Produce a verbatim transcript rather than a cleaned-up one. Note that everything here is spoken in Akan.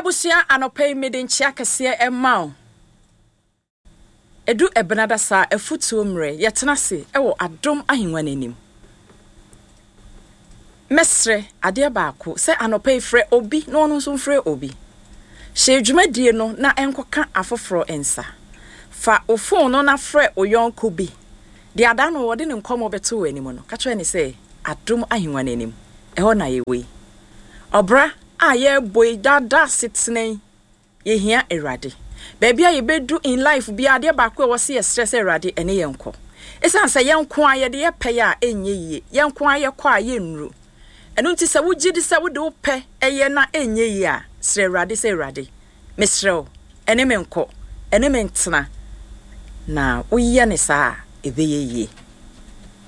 Abusia anope meden chiakase emma Edu ebenada sa efutu mre yetenase ewo adom ahenwa nanim Mesre ade baako se anope frɛ obi no no nso frɛ obi Hye dwumadie no na enkoka afoforo ensa fa ofon no na frɛ oyonko bi de ada no wode ne nkomo beto w'anim no ka kyerɛ ne se adom ahenwa nanim eho na yewe obra a ye boy dada sitnen ye hia erade baby a ye bedu in life bi ade baako e wo se ye stress erade ene yenko esan se yenko a ye de ye pɛ ya enye yie yenko a ye kɔ a ye nru enu nti se wo gidi se wo de wo pɛ eye na enye yie a sre erade se erade mesrew ene menko ene mentena na wo ye ne saa ebe ye yie